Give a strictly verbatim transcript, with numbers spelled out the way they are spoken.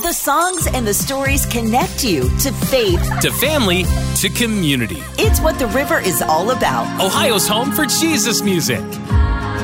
the songs and the stories connect you to faith, to family, to community. It's what the river is all about. Ohio's home for Jesus music.